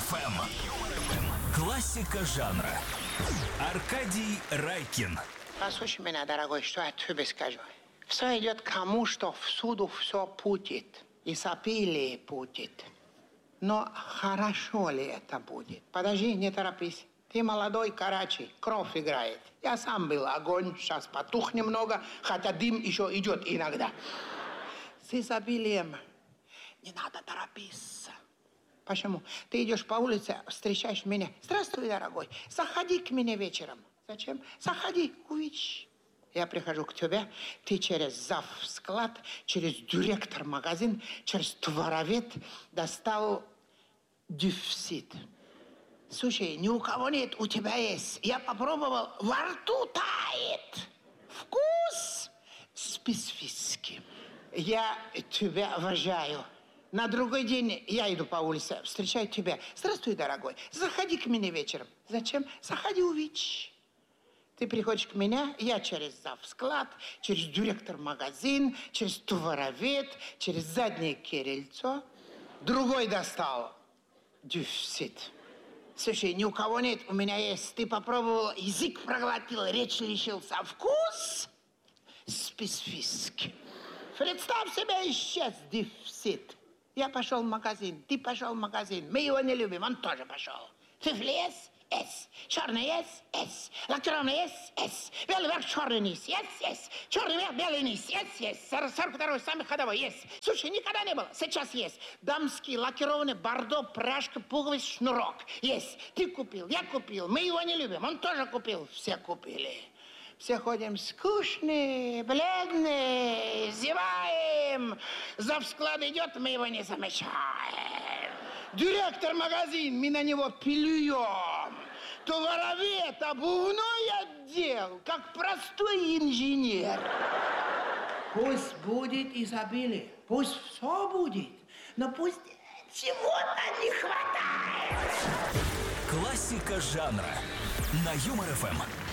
Классика жанра. Аркадий Райкин. Послушай меня, дорогой, что я тебе скажу. Все идет к тому, что всюду все путит. И сопили путит. Но хорошо ли это будет? Подожди, не торопись. Ты молодой, карачи, кровь играет. Я сам был огонь, сейчас потух немного, хотя дым еще идет иногда. С изобилием не надо торопиться. Почему? Ты идешь по улице, встречаешь меня. Здравствуй, дорогой, заходи к мне вечером. Зачем? Заходи, увидишь. Я прихожу к тебе, ты через завсклад, через директор магазин, через товаровед достал дефицит. Слушай, ни у кого нет, у тебя есть. Я попробовал, во рту тает. Вкус специфический. Я тебя уважаю. На другой день я иду по улице, встречаю тебя. Здравствуй, дорогой, заходи к мне вечером. Зачем? Заходи, увидишь. Ты приходишь к меня, я через завсклад, через директор магазин, через товаровед, через заднее крыльцо. Другой достал дефицит. Слушай, ни у кого нет, у меня есть. Ты попробовал, язык проглотил, речь лишился. Вкус специфический. Представь себе, исчез дефицит. Я пошел в магазин, ты пошел в магазин. Мы его не любим, он тоже пошел. Фифли есть? Есть. Черный есть? Есть. Лакированный есть? Есть. Белый верх, черный низ? Есть. Черный верх, белый низ? Есть. 42-й, самый ходовой? Есть. Слушай, никогда не было, сейчас есть. Дамский лакированный бордо, пряжка, пуговиц, шнурок. Есть. Ты купил, я купил, мы его не любим, он тоже купил, все купили. Все ходим скучные, бледные, зеваем. Завсклад идет, мы его не замечаем. Директор магазин, мы на него плюем. Товаровед, обувной отдел, как простой инженер. Пусть будет изобилие, пусть все будет, но пусть чего-то не хватает. Классика жанра на Юмор ФМ.